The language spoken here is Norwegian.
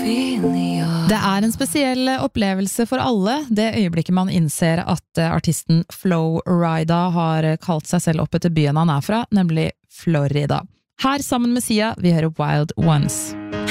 Det en spesiell opplevelse for alle, det øyeblikket man innser at artisten Flo Rida har kalt seg selv opp etter byen han fra, nemlig Florida. Her sammen med Sia, vi hører Wild Ones.